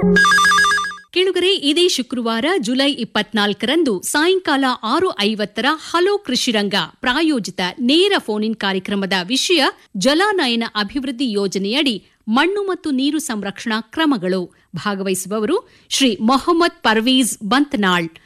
ಕೇಳುಗರೆ, ಇದೇ ಶುಕ್ರವಾರ ಜುಲೈ 24ರಂದು ಸಾಯಂಕಾಲ 6:50 ಹಲೋ ಕೃಷಿರಂಗ ಪ್ರಾಯೋಜಿತ ನೇರ ಫೋನ್ ಇನ್ ಕಾರ್ಯಕ್ರಮದ ವಿಷಯ ಜಲಾನಯನ ಅಭಿವೃದ್ಧಿ ಯೋಜನೆಯಡಿ ಮಣ್ಣು ಮತ್ತು ನೀರು ಸಂರಕ್ಷಣಾ ಕ್ರಮಗಳು. ಭಾಗವಹಿಸುವವರು ಶ್ರೀ ಮೊಹಮ್ಮದ್ ಪರ್ವೀಜ್ ಬಂತ್ನಾಳ್.